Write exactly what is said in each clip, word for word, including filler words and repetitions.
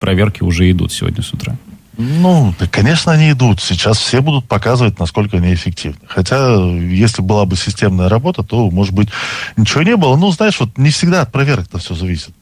проверки уже идут сегодня с утра. Ну, да, конечно, они идут. Сейчас все будут показывать, насколько они эффективны. Хотя, если была бы системная работа, то, может быть, ничего не было. Ну, знаешь, вот не всегда от проверок-то все зависит.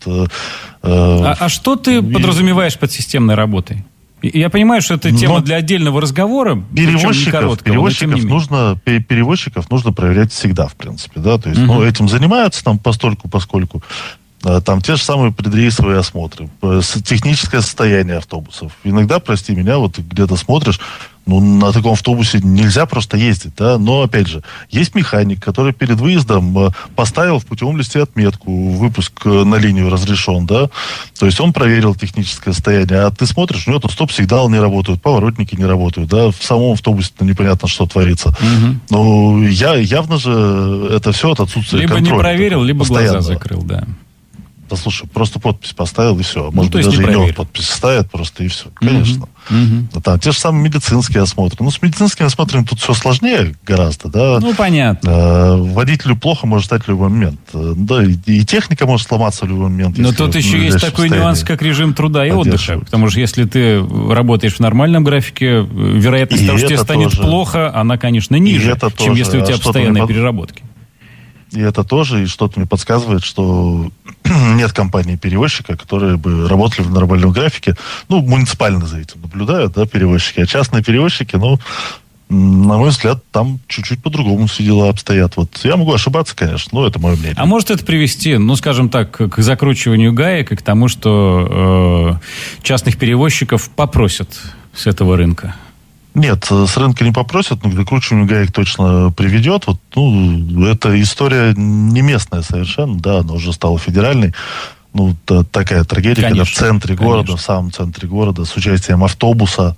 А, а что ты и... подразумеваешь под системной работой? Я понимаю, что это тема но для отдельного разговора. Перевозчиков, короткого, перевозчиков, нужно, перевозчиков нужно проверять всегда, в принципе. Да? То есть, угу. ну, этим занимаются там постольку, поскольку. Там те же самые предрейсовые осмотры, техническое состояние автобусов. Иногда, прости меня, вот где-то смотришь, ну, на таком автобусе нельзя просто ездить, да, но, опять же, есть механик, который перед выездом поставил в путевом листе отметку, выпуск на линию разрешен, да, то есть он проверил техническое состояние, а ты смотришь, у него тут стоп-сигналы не работают, поворотники не работают, да, в самом автобусе-то непонятно, что творится. Угу. Ну, я, явно же это все от отсутствия либо контроля. Либо не проверил, либо глаза закрыл, да. Да слушай, просто подпись поставил и все. Может ну, быть, даже и не он подпись ставит просто и все. Конечно. Uh-huh. Uh-huh. Да, те же самые медицинские осмотры. Ну, с медицинскими осмотрами тут все сложнее гораздо, да. Ну, понятно. А, водителю плохо может стать в любой момент. Да, и, и техника может сломаться в любой момент. Но тут еще есть такой нюанс, как режим труда и отдыха. Потому что если ты работаешь в нормальном графике, вероятность и того, что тебе станет тоже плохо, она, конечно, ниже, чем тоже. Если у тебя а постоянные под... переработки. И это тоже, и что-то мне подсказывает, что нет компании-перевозчика, которые бы работали в нормальном графике. Ну, муниципально за этим наблюдают, да, перевозчики. А частные перевозчики, ну, на мой взгляд, там чуть-чуть по-другому все дела обстоят. Вот я могу ошибаться, конечно, но это мое мнение. А может это привести, ну, скажем так, к закручиванию гаек и к тому, что э, частных перевозчиков попросят с этого рынка? Нет, с рынка не попросят, но к закручиванию гаек точно приведет. Вот, ну, эта история не местная совершенно, да, она уже стала федеральной. Ну, та, такая трагедия, конечно, когда в центре конечно. города, в самом центре города, с участием автобуса,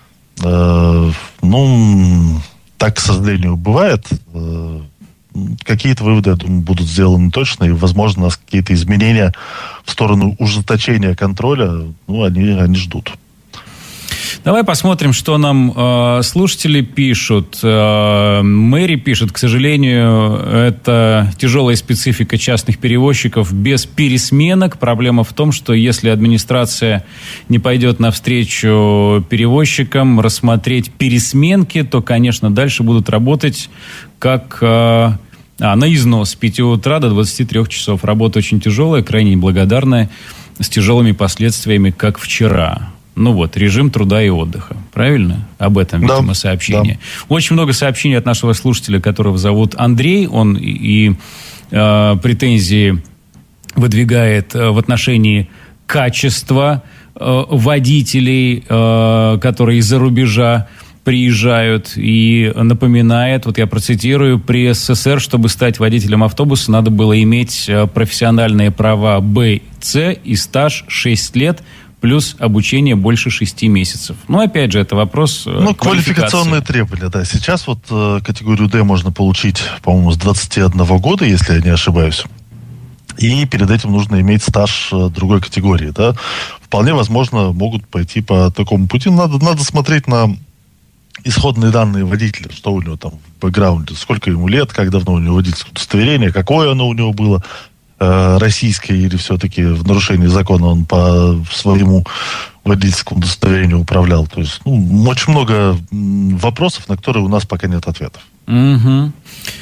э, ну, так, к сожалению, бывает. Э, какие-то выводы, я думаю, будут сделаны точно, и, возможно, нас какие-то изменения в сторону ужесточения контроля, ну, они, они ждут. Давай посмотрим, что нам э, слушатели пишут. Э, Мэри пишет, к сожалению, это тяжелая специфика частных перевозчиков без пересменок. Проблема в том, что если администрация не пойдет навстречу перевозчикам рассмотреть пересменки, то, конечно, дальше будут работать как... Э, а, на износ с пяти утра до двадцати трёх часов. Работа очень тяжелая, крайне неблагодарная, с тяжелыми последствиями, как вчера. Ну вот, режим труда и отдыха. Правильно? Об этом, видимо, да, сообщение. Да. Очень много сообщений от нашего слушателя, которого зовут Андрей. Он и, и э, претензии выдвигает в отношении качества э, водителей, э, которые из-за рубежа приезжают, и напоминает, вот я процитирую, при СССР, чтобы стать водителем автобуса, надо было иметь профессиональные права Б и С и стаж шесть лет, плюс обучение больше шести месяцев. Ну, опять же, это вопрос Ну, квалификационные требования, да. Сейчас вот э, категорию Д можно получить, по-моему, с двадцати одного года, если я не ошибаюсь. И перед этим нужно иметь стаж э, другой категории, да. Вполне возможно, могут пойти по такому пути. Надо, надо смотреть на исходные данные водителя, что у него там в бэкграунде, сколько ему лет, как давно у него водительское удостоверение, какое оно у него было, российское или все-таки в нарушении закона он по своему водительскому удостоверению управлял. То есть, ну, очень много вопросов, на которые у нас пока нет ответов. Угу.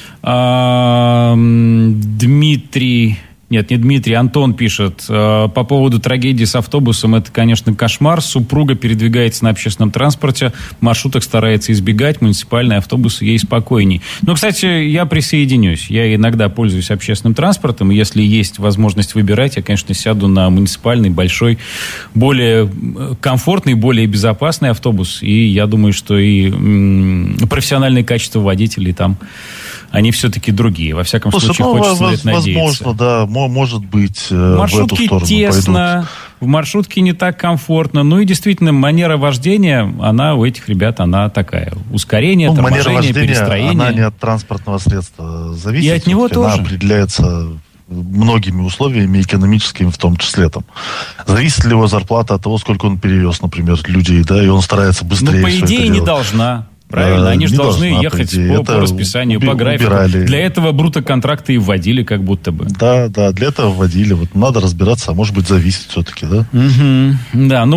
А, Дмитрий... Нет, не Дмитрий, Антон пишет. По поводу трагедии с автобусом, это, конечно, кошмар. Супруга передвигается на общественном транспорте, маршруток старается избегать, муниципальные автобусы ей спокойней. Но, кстати, я присоединюсь. Я иногда пользуюсь общественным транспортом, и если есть возможность выбирать, я, конечно, сяду на муниципальный, большой, более комфортный, более безопасный автобус. И я думаю, что и м- профессиональные качества водителей там, они все-таки другие. Во всяком Слушай, случае, ну, хочется воз, на это надеяться. Возможно, да, может быть, в маршрутке в эту сторону тесно, пойдут. В маршрутке не так комфортно. Ну и действительно, манера вождения, она у этих ребят, она такая. Ускорение, ну, торможение, перестроение. Она не от транспортного средства зависит. И от него тоже. Она определяется многими условиями, экономическими в том числе. Там. Зависит ли его зарплата от того, сколько он перевез, например, людей, да, и он старается быстрее. Ну, по идее, не должна. Правильно, они же должны должна, ехать по, по расписанию, по графику. Убирали. Для этого брутоконтракты и вводили, как будто бы. Да, да, для этого вводили. Вот надо разбираться, а может быть, зависит все-таки, да? Угу. Да, ну